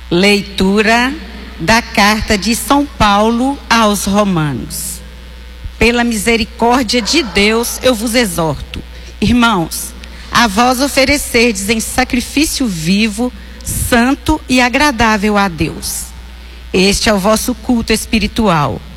Leitura da carta de São Paulo aos Romanos. Pela misericórdia de Deus eu vos exorto, irmãos, a vós oferecerdes em sacrifício vivo, santo e agradável a Deus. Este é o vosso culto espiritual.